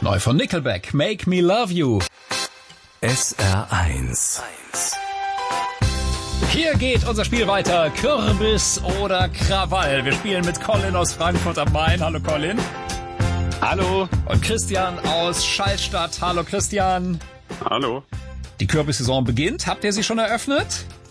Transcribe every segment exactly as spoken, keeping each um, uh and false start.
Neu von Nickelback, Make Me Love You. S R eins. Hier geht unser Spiel weiter. Kürbis oder Krawall. Wir spielen mit Colin aus Frankfurt am Main. Hallo Colin. Hallo. Und Christian aus Schallstatt. Hallo Christian. Hallo. Die Kürbissaison beginnt. Habt ihr sie schon eröffnet?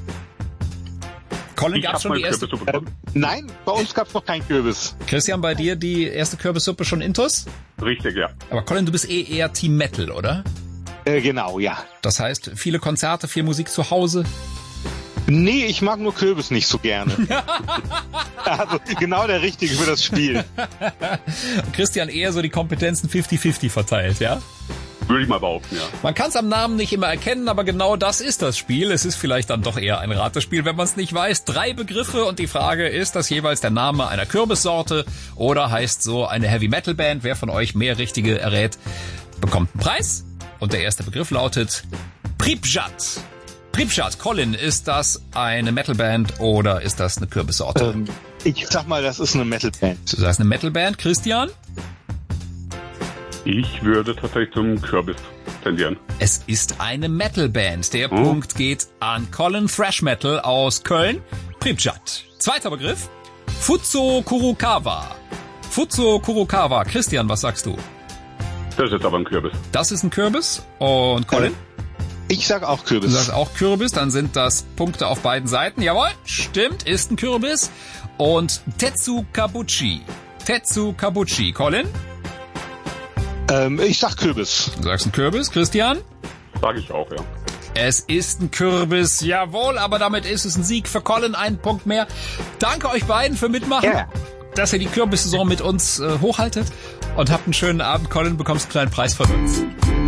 Colin, gab's schon die erste? Äh, nein, bei uns gab's noch keinen Kürbis. Christian, bei dir die erste Kürbissuppe schon intus? Richtig, ja. Aber Colin, du bist eh eher Team Metal, oder? Äh, genau, ja. Das heißt, viele Konzerte, viel Musik zu Hause? Nee, ich mag nur Kürbis nicht so gerne. Also genau der Richtige für das Spiel. Christian eher so die Kompetenzen fünfzig fünfzig verteilt, ja? Würde ich mal behaupten, ja. Man kann es am Namen nicht immer erkennen, aber genau das ist das Spiel. Es ist vielleicht dann doch eher ein Ratespiel, wenn man es nicht weiß. Drei Begriffe und die Frage, ist das jeweils der Name einer Kürbissorte oder heißt so eine Heavy-Metal-Band? Wer von euch mehr Richtige errät, bekommt einen Preis. Und der erste Begriff lautet Pripyat. Pripyat, Colin, ist das eine Metal-Band oder ist das eine Kürbissorte? Ähm, ich sag mal, das ist eine Metal-Band. Du sagst eine Metal-Band, Christian? Ich würde tatsächlich zum Kürbis tendieren. Es ist eine Metal-Band. Der hm. Punkt geht an Colin. Thrash Metal aus Köln. Pripyat. Zweiter Begriff. Fuzo Kurokawa. Fuzo Kurokawa. Christian, was sagst du? Das ist aber ein Kürbis. Das ist ein Kürbis. Und Colin? Ich sag auch Kürbis. Du sagst auch Kürbis. Dann sind das Punkte auf beiden Seiten. Jawohl, stimmt, ist ein Kürbis. Und Tetsu Kabuchi. Tetsu Kabuchi. Colin? Ähm, ich sag Kürbis. Du sagst ein Kürbis, Christian? Sag ich auch, ja. Es ist ein Kürbis, jawohl, aber damit ist es ein Sieg für Colin, ein Punkt mehr. Danke euch beiden für Mitmachen, yeah. dass ihr die Kürbissaison mit uns äh, hochhaltet und habt einen schönen Abend. Colin, bekommst einen kleinen Preis von uns.